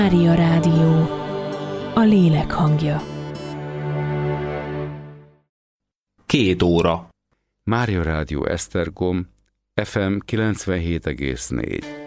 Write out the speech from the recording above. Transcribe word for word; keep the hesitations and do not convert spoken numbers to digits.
Mária Rádió, a lélek hangja. Két óra. Mária Rádió Esztergom, ef em kilencvenhét egész négy.